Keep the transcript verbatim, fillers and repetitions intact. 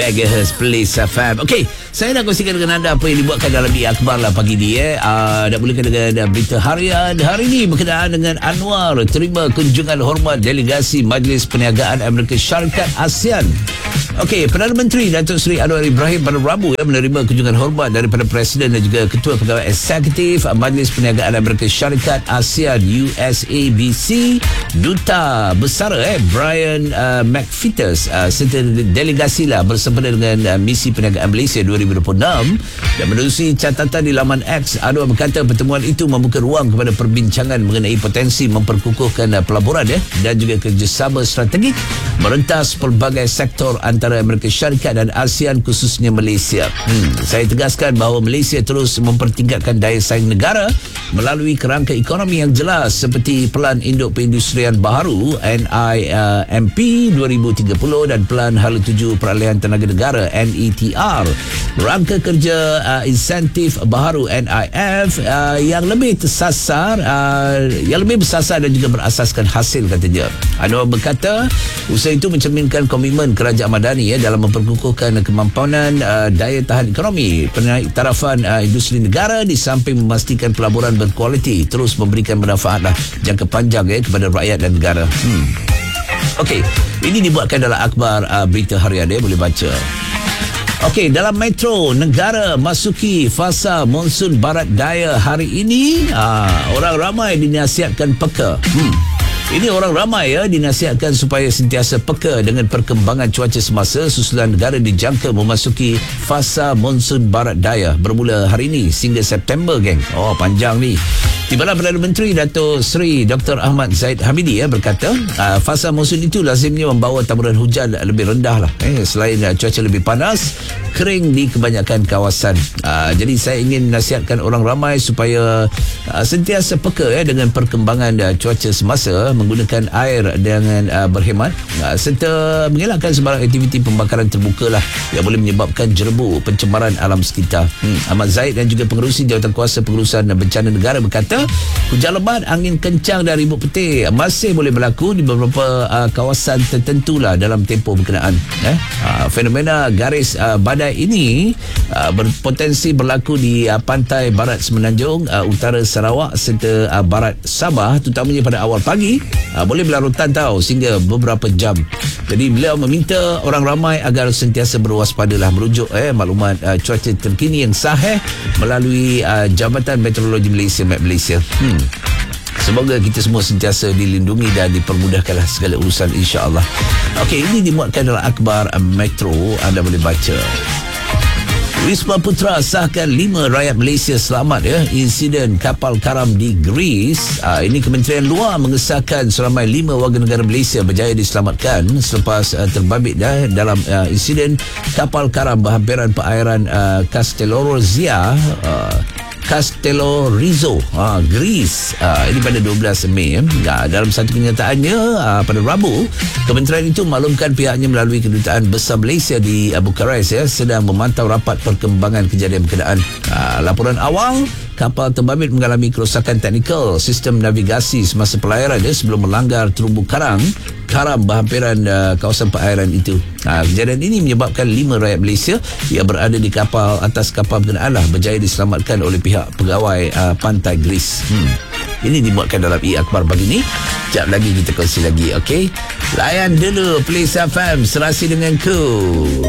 Megahertz Police F M. Okey, saya nak kongsikan dengan anda apa yang dibuatkan dalam I Akhbar lah pagi ni eh. Uh, nak mulakan dengan berita harian hari ini berkenaan dengan Anwar terima kunjungan hormat delegasi Majlis Perniagaan Amerika Syarikat ASEAN. Okey, Perdana Menteri Datuk Seri Anwar Ibrahim pada Rabu ya, menerima kunjungan hormat daripada Presiden dan juga Ketua Pegawai Eksekutif Majlis Perniagaan Amerika Syarikat ASEAN U S A B C, Duta Besar eh Brian uh, McFeeters uh, serta delegasi lah bersama dengan uh, misi perniagaan Malaysia dua ribu dua puluh enam. Dan menerusi catatan di laman X, Anwar berkata pertemuan itu membuka ruang kepada perbincangan mengenai potensi memperkukuhkan uh, pelaburan ya, dan juga kerjasama strategik merentas pelbagai sektor antara Amerika Syarikat dan ASEAN khususnya Malaysia. Hmm, saya tegaskan bahawa Malaysia terus mempertingkatkan daya saing negara melalui kerangka ekonomi yang jelas seperti Pelan Induk Perindustrian Baharu N I M P dua ribu tiga puluh dan Pelan Hala Tuju Peralihan Tenaga Negara N E T R, rangka kerja uh, insentif baharu N I F uh, yang lebih tersasar uh, yang lebih bersasar dan juga berasaskan hasil, katanya. Anwar berkata usaha itu mencerminkan komitmen kerajaan Madani ya, dalam memperkukuhkan kemampuan uh, daya tahan ekonomi penaiktarapan uh, industri negara di samping memastikan pelaburan berkualiti terus memberikan manfaat lah jangka panjang ya, kepada rakyat dan negara. Hmm. Okey, ini dibuatkan dalam akhbar uh, berita harian dia, boleh baca. Okey, dalam metro negara masuki fasa monsun barat daya hari ini, uh, orang ramai dinasihatkan peka. Hmm. Ini orang ramai ya dinasihatkan supaya sentiasa peka dengan perkembangan cuaca semasa susulan negara dijangka memasuki fasa monsun barat daya bermula hari ini sehingga September, geng. Oh, panjang ni. Timbalan Perdana Menteri Datuk Seri Doktor Ahmad Zahid Hamidi ya, berkata uh, fasa monsun itu lazimnya membawa taburan hujan lebih rendah lah eh, selain uh, cuaca lebih panas, kering di kebanyakan kawasan. Uh, jadi saya ingin nasihatkan orang ramai supaya uh, sentiasa peka ya, dengan perkembangan uh, cuaca semasa, menggunakan air dengan uh, berhemat uh, serta mengelakkan sebarang aktiviti pembakaran terbuka lah yang boleh menyebabkan jerebu pencemaran alam sekitar. hmm. Ahmad Zahid dan juga pengerusi Jawatan Kuasa Pengurusan Bencana Negara berkata hujan lebat, angin kencang dan ribut petir masih boleh berlaku di beberapa uh, kawasan tertentu lah dalam tempoh berkenaan. Eh? Uh, fenomena garis uh, badai ini uh, berpotensi berlaku di uh, pantai barat Semenanjung, uh, utara Sarawak serta uh, barat Sabah, terutamanya pada awal pagi. Uh, boleh berlarutan tau sehingga beberapa jam. Jadi beliau meminta orang ramai agar sentiasa berwaspadalah merujuk eh, maklumat uh, cuaca terkini yang sahih melalui uh, Jabatan Meteorologi Malaysia Met Malaysia. Hmm. Semoga kita semua sentiasa dilindungi dan dipermudahkanlah segala urusan, insya-Allah. Okey, ini dimuatkan dalam akhbar Metro, anda boleh baca. Wisma Putra sahkan lima rakyat Malaysia selamat ya insiden kapal karam di Greece. Uh, ini Kementerian Luar mengesahkan seramai lima warga negara Malaysia berjaya diselamatkan selepas uh, terbabit dah dalam uh, insiden kapal karam berhampiran perairan uh, Castellorizia uh, Castellorizzo, ha, Greece. Ha, ini pada dua belas Mei. Ha, dalam satu kenyataannya ha, pada Rabu, kementerian itu maklumkan pihaknya melalui Kedutaan Besar Malaysia di Bucharest ya, sedang memantau rapat perkembangan kejadian berkenaan. Ha, laporan awal, kapal terbabit mengalami kerosakan teknikal sistem navigasi semasa pelayaran ya, sebelum melanggar terumbu karang karam berhampiran uh, kawasan perairan itu. Ha, kejadian ini menyebabkan lima rakyat Malaysia yang berada di kapal atas kapal berkenaan lah berjaya diselamatkan oleh pihak pegawai uh, pantai Greece. Hmm. Ini dibuatkan dalam I Akhbar pagi ni. Sekejap lagi kita kongsi lagi, okey? Layan dulu Police F M, serasi dengan ku.